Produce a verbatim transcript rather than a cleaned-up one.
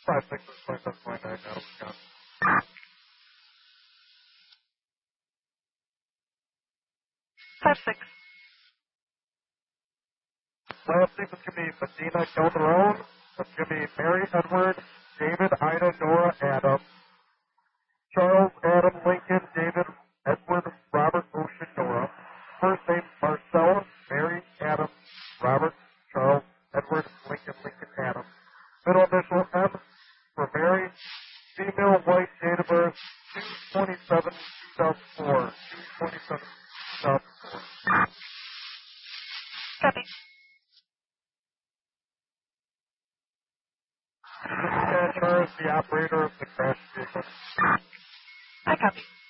Five six is twenty seven point nine now. Got Five six. last name is going to be Medina Calderon. That's going to be Mary Edward, David Ida Nora Adam, Charles Adam Lincoln, David Edward Robert Ocean Nora. First name Marcella, Mary Adam Robert Charles Edward Lincoln Lincoln Adam. Middle initial M for Mary. Female, white, date of birth two twenty-seven two thousand four. two twenty-seven two thousand four. Copy. This is Chad Charles, the operator of the crash vehicle. I copy.